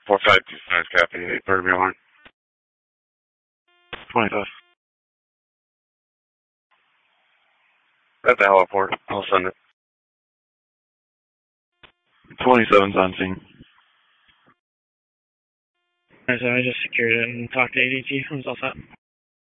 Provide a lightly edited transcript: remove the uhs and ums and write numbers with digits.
4525 copy, 8 Burnaby line. 25. At the heliport. I'll send it. 27's on scene. So I just secured it and talked to ADT. Who's all set?